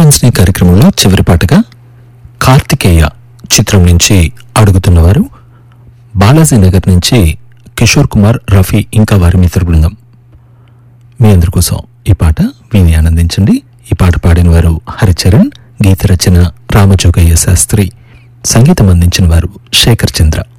మనసుని కార్యక్రమంలో చివరి పాటగా కార్తికేయ చిత్రం నుంచి అడుగుతున్నవారు బాలాజీ నగర్ నుంచి కిషోర్ కుమార్, రఫీ ఇంకా వారి మిత్ర బృందం. మీ అందరి కోసం ఈ పాట విని ఆనందించండి. ఈ పాట పాడిన వారు హరిచరణ్, గీత రచన రామజోగయ్య శాస్త్రి, సంగీతం అందించిన వారు శేఖర్ చంద్ర.